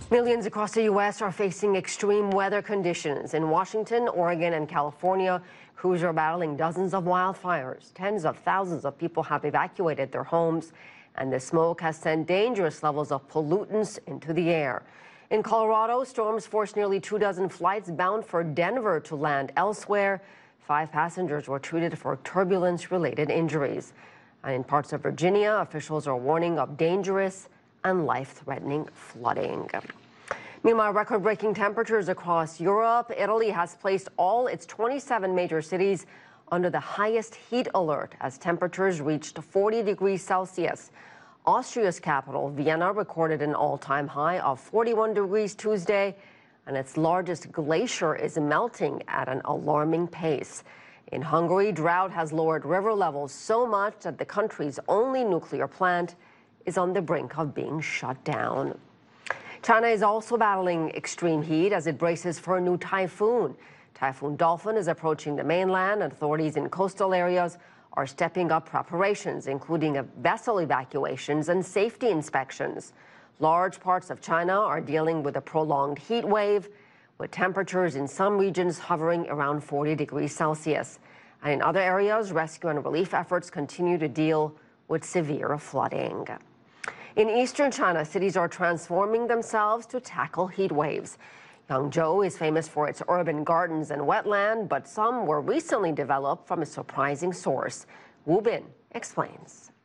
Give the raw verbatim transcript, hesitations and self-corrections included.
Millions across the U S are facing extreme weather conditions. In Washington, Oregon, and California, crews are battling dozens of wildfires. Tens of thousands of people have evacuated their homes, and the smoke has sent dangerous levels of pollutants into the air. In Colorado, storms forced nearly two dozen flights bound for Denver to land elsewhere. Five passengers were treated for turbulence-related injuries. And in parts of Virginia, officials are warning of dangerous and life-threatening flooding. Meanwhile, record-breaking temperatures across Europe. Italy has placed all its twenty-seven major cities under the highest heat alert as temperatures reached forty degrees Celsius. Austria's capital, Vienna, recorded an all-time high of forty-one degrees Tuesday, and its largest glacier is melting at an alarming pace. In Hungary, drought has lowered river levels so much that the country's only nuclear plant is on the brink of being shut down. China is also battling extreme heat as it braces for a new typhoon. Typhoon Dolphin is approaching the mainland, and authorities in coastal areas are stepping up preparations, including vessel evacuations and safety inspections. Large parts of China are dealing with a prolonged heat wave, with temperatures in some regions hovering around forty degrees Celsius. And in other areas, rescue and relief efforts continue to deal with severe flooding. In eastern China, cities are transforming themselves to tackle heat waves. Yangzhou is famous for its urban gardens and wetland, but some were recently developed from a surprising source. Wu Bin explains.